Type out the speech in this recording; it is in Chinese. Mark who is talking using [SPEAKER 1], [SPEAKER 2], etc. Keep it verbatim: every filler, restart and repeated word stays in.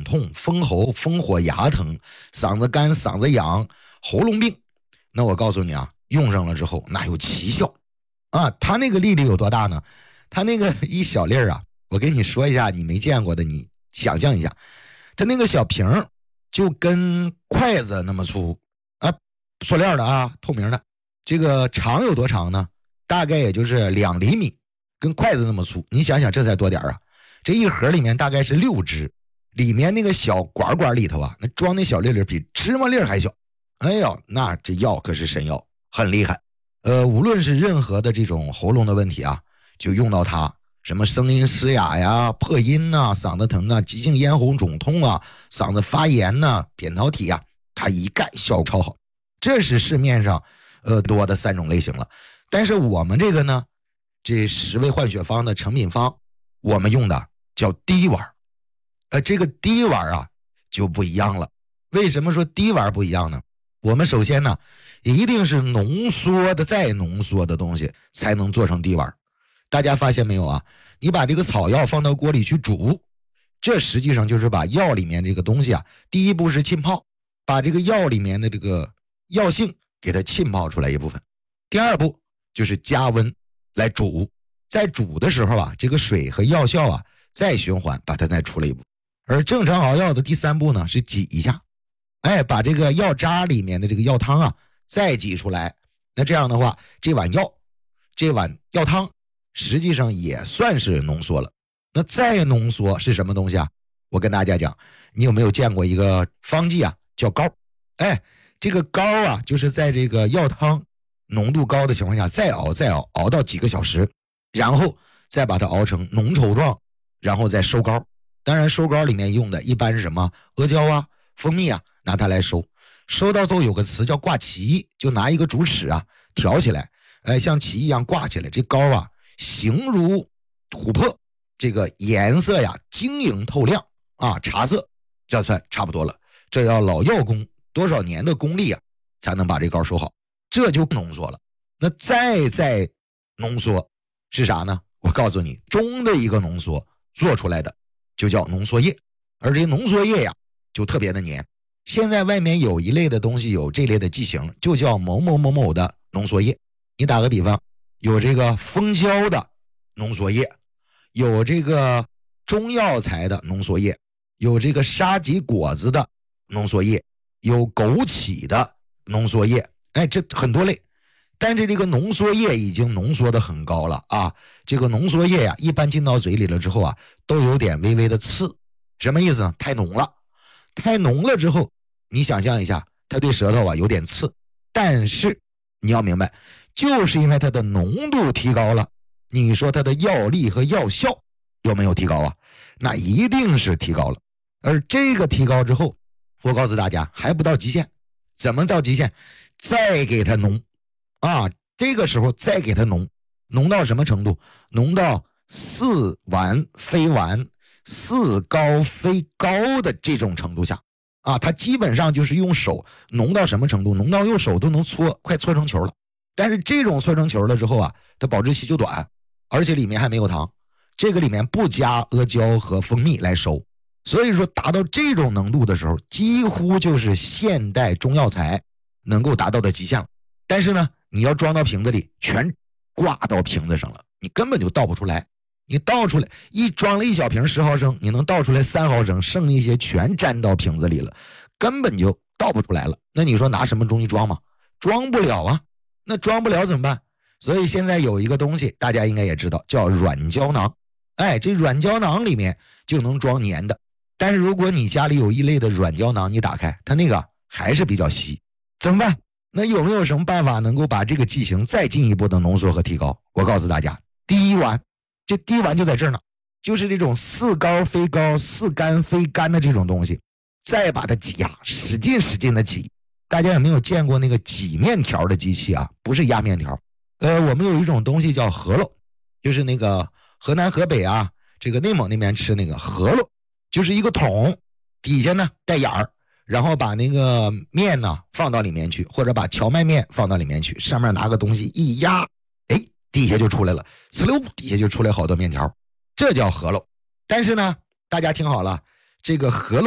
[SPEAKER 1] 痛、封喉、封火、牙疼、嗓子干、嗓子痒、喉咙病，那我告诉你啊，用上了之后那有奇效啊！它那个粒粒有多大呢？它那个一小粒儿啊，我跟你说一下，你没见过的，你想象一下，它那个小瓶就跟筷子那么粗啊，塑料的啊，透明的。这个长有多长呢？大概也就是两厘米，跟筷子那么粗。你想想，这才多点啊！这一盒里面大概是六支，里面那个小管管里头啊，那装那小粒粒比芝麻粒还小。哎呦，那这药可是神药，很厉害。呃，无论是任何的这种喉咙的问题啊，就用到它。什么声音嘶哑呀、破音呐、嗓子疼啊、急性咽喉肿痛啊、嗓子发炎呐、扁桃体啊，它一概效果超好。这是市面上呃多的三种类型了。但是我们这个呢，这十味换血方的成品方，我们用的叫滴丸。呃，这个滴丸啊就不一样了。为什么说滴丸不一样呢？我们首先呢，一定是浓缩的再浓缩的东西才能做成滴丸。大家发现没有啊？你把这个草药放到锅里去煮，这实际上就是把药里面这个东西啊，第一步是浸泡，把这个药里面的这个药性给它浸泡出来一部分。第二步就是加温来煮，在煮的时候啊，这个水和药效啊再循环把它再出来一步。而正常熬药的第三步呢是挤一下，哎，把这个药渣里面的这个药汤啊再挤出来。那这样的话，这碗药这碗药汤实际上也算是浓缩了。那再浓缩是什么东西啊？我跟大家讲，你有没有见过一个方剂啊，叫膏？哎，这个膏啊，就是在这个药汤浓度高的情况下再熬再熬，熬到几个小时，然后再把它熬成浓稠状，然后再收膏。当然收膏里面用的一般是什么？阿胶啊、蜂蜜啊，拿它来收。收到之后有个词叫挂旗，就拿一个竹尺啊挑起来，哎，像旗一样挂起来。这膏啊形如琥珀，这个颜色呀晶莹透亮啊，茶色，这算差不多了。这要老药工多少年的功力啊，才能把这膏收好，这就浓缩了。那再再浓缩是啥呢？我告诉你，中的一个浓缩做出来的就叫浓缩液，而这浓缩液呀就特别的黏。现在外面有一类的东西，有这类的剂型，就叫某某某某的浓缩液。你打个比方，有这个蜂胶的浓缩液，有这个中药材的浓缩液，有这个沙棘果子的浓缩液，有枸杞的浓缩液，哎，这很多类。但是这个浓缩液已经浓缩的很高了啊！这个浓缩液呀、啊，一般进到嘴里了之后啊，都有点微微的刺。什么意思呢？太浓了，太浓了之后，你想象一下，它对舌头啊有点刺。但是你要明白，就是因为它的浓度提高了，你说它的药力和药效有没有提高啊？那一定是提高了。而这个提高之后，我告诉大家还不到极限。怎么到极限？再给它浓啊，这个时候再给它浓，浓到什么程度？浓到似丸非丸、似膏非膏的这种程度下啊，它基本上就是用手浓到什么程度？浓到用手都能搓，快搓成球了。但是这种搓成球了之后啊，它保质期就短，而且里面还没有糖，这个里面不加阿胶和蜂蜜来收。所以说达到这种浓度的时候，几乎就是现代中药材能够达到的极限了。但是呢，你要装到瓶子里，全挂到瓶子上了，你根本就倒不出来。你倒出来一装了一小瓶十毫升，你能倒出来三毫升，剩一些全粘到瓶子里了，根本就倒不出来了。那你说拿什么东西装吗？装不了啊。那装不了怎么办？所以现在有一个东西大家应该也知道，叫软胶囊。哎，这软胶囊里面就能装粘的。但是如果你家里有一类的软胶囊，你打开它那个还是比较稀，怎么办？那有没有什么办法能够把这个剂型再进一步的浓缩和提高？我告诉大家，滴丸，这滴丸就在这儿呢，就是这种似膏非膏、似干非干的这种东西，再把它挤压，使劲使劲的挤。大家有没有见过那个挤面条的机器啊？不是压面条，呃，我们有一种东西叫饸饹，就是那个河南河北啊，这个内蒙那边吃那个饸饹，就是一个桶，底下呢带眼儿，然后把那个面呢放到里面去，或者把荞麦面放到里面去，上面拿个东西一压，哎，底下就出来了，呲溜，底下就出来好多面条，这叫饸饹。但是呢，大家听好了，这个饸饹